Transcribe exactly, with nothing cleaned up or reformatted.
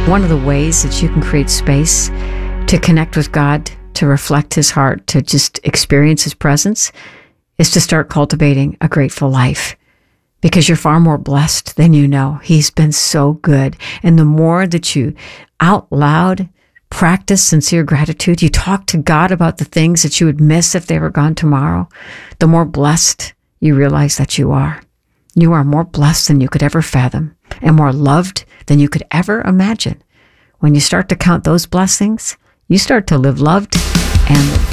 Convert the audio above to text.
One of the ways that you can create space to connect with God, to reflect his heart, to just experience his presence, is to start cultivating a grateful life, because you're far more blessed than you know. He's been so good. And the more that you out loud practice sincere gratitude, you talk to God about the things that you would miss if they were gone tomorrow, the more blessed you realize that you are. You are more blessed than you could ever fathom, and more loved than you could ever imagine. When you start to count those blessings, you start to live loved and live